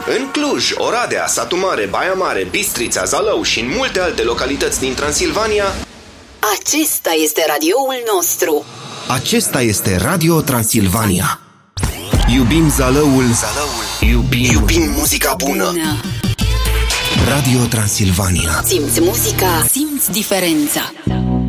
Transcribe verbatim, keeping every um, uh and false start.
În Cluj, Oradea, Satu Mare, Baia Mare, Bistrița, Zalău și în multe alte localități din Transilvania. Acesta este radioul nostru. Acesta este Radio Transilvania. Iubim Zalăul, Zalăul. Iubim, Iubim muzica bună. bună. Radio Transilvania. Simți muzica, simți diferența.